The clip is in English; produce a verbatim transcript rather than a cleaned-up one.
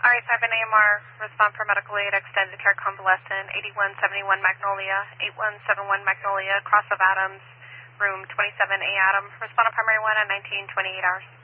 right, five N A M R, respond for medical aid, extended care convalescent, eighty-one seventy-one Magnolia, eighty-one seventy-one Magnolia, Cross of Adams, room twenty-seven A Adam. Respond on primary one at nineteen twenty-eight hours.